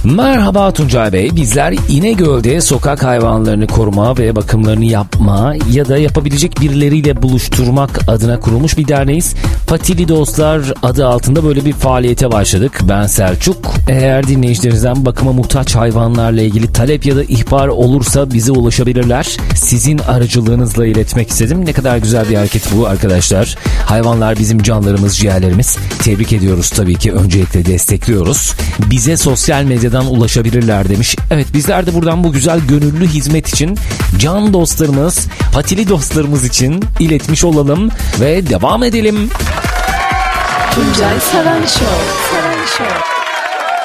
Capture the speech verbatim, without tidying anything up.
Merhaba Tuncay Bey, bizler İnegöl'de sokak hayvanlarını koruma ve bakımlarını yapma ya da yapabilecek birileriyle buluşturmak adına kurulmuş bir derneğiz. Patili Dostlar adı altında böyle bir faaliyete başladık. Ben Selçuk. Eğer dinleyicilerinizden bakıma muhtaç hayvanlarla ilgili talep ya da ihbar olursa bize ulaşabilirler. Sizin aracılığınızla iletmek istedim. Ne kadar güzel bir hareket bu arkadaşlar. Hayvanlar bizim canlarımız, ciğerlerimiz. Tebrik ediyoruz tabii ki. Öncelikle destekliyoruz. Bize sosyal medyadan ulaşabilirler demiş. Evet, bizler de buradan bu güzel gönüllü hizmet için can dostlarımız, patili dostlarımız için iletmiş olalım ve devam edelim. Tuncay Saran Show. Saran Show.